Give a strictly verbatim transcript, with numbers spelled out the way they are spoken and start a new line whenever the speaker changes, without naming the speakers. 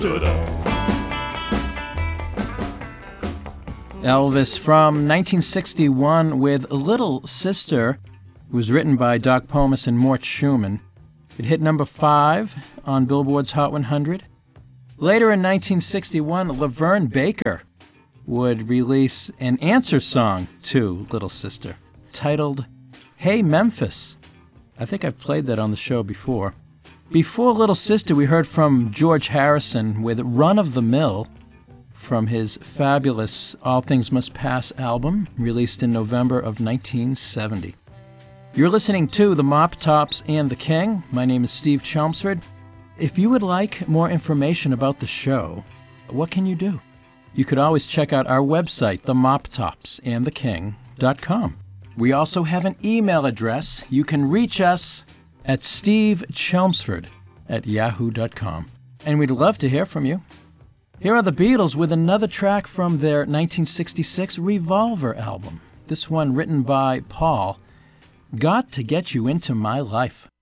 Elvis from nineteen sixty-one with Little Sister. It was written by Doc Pomus and Mort Schumann. It hit number five on Billboard's Hot one hundred. Later in nineteen sixty-one, Laverne Baker would release an answer song to Little Sister titled Hey Memphis. I think I've played that on the show before. Before Little Sister, we heard from George Harrison with Run of the Mill from his fabulous All Things Must Pass album, released in November of nineteen seventy. You're listening to The Mop Tops and the King. My name is Steve Chelmsford. If you would like more information about the show, what can you do? You could always check out our website, the mop tops and the king dot com. We also have an email address. You can reach us at steve chelmsford at yahoo dot com. And we'd love to hear from you. Here are the Beatles with another track from their nineteen sixty-six Revolver album. This one written by Paul. Got to Get You Into My Life.